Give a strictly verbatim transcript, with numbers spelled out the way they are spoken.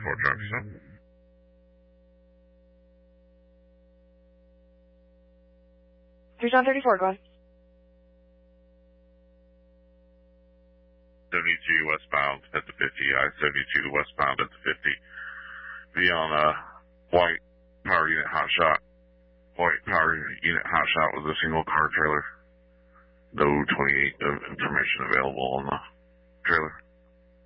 thirty-four trucks, so. three John thirty-four, go ahead. seventy-two westbound at the fifty, I seventy-two to westbound at the fifty. Be on a white power unit hot shot. White power unit hot shot with a single car trailer. No twenty-eight of information available on the trailer.